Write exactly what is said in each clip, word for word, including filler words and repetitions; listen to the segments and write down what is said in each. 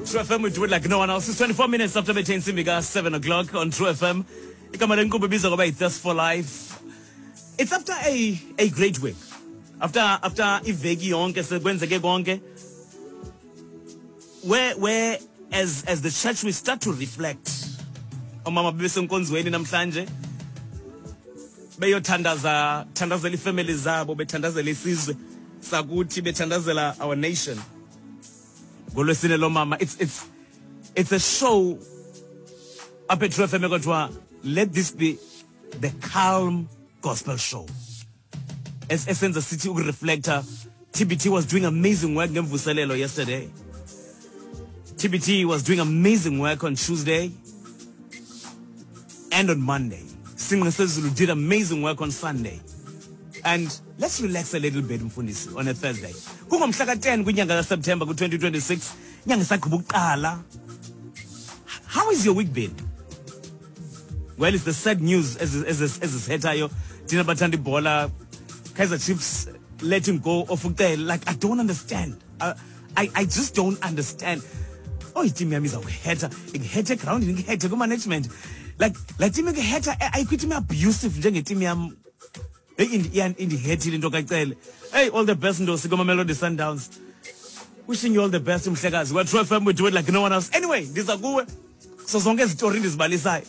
True F M, we do it like no one else. It's twenty-four minutes after the ten Simbiga, seven o'clock on True F M. It's for life. It's after a, a great week. After after Ivegi Onke, Segwenzege Gonke, where where as as the church we start to reflect. Omama Besonkonzweni namhlanje. Beyothandaza thandazela ifamily zabo, bethandazela isizwe sakuthi, bethandazela our nation. Golosine lo mama, it's it's it's a show up at True F M kodwa let this be the calm gospel show. As Essence City Reflector, T B T was doing amazing work ngemvuselelo yesterday. T B T was doing amazing work on Tuesday and on Monday. Singing Sezulu did amazing work on Sunday. And let's relax a little bit Mfundisi on a Thursday. Kungomhla ten kwinyanga September twenty twenty-six, nyanga sakubuqala. How is your week been? Well, it's the sad news as as as as hetayo. Tina Batandi Bola, Kaizer Chiefs letting go of Uktel. Like I don't understand. I, I I just don't understand. Oh, team yami is a hater. Ik hater ground in hater go management. Like like team ke hater I quit me abusive njenge team yam. In the in the hating into Kaitel. Hey, all the best ndo Sigoma Melody Sundowns. Wishing you all the best Mhlekazi. We're True F M, we do it like no one else. Anyway, this are good. So zonke izitori ndizibalisayo.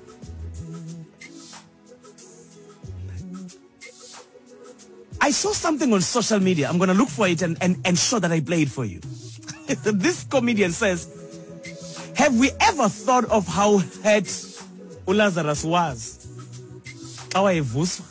I saw something on social media. I'm going to look for it and, and ensure that I play it for you. This comedian says, have we ever thought of how hurt Lazarus was? How I vuswa?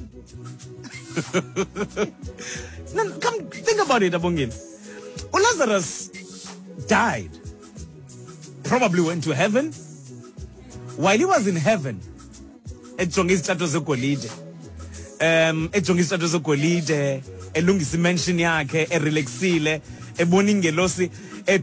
No, come think about it, Abongin. Lazarus died. Probably went to heaven. While he was in heaven, ejongisa izihlato zegolide. Um, ejongisa izihlato zegolide, elungisa imansion yakhe, erelaxile, ebona ingelosi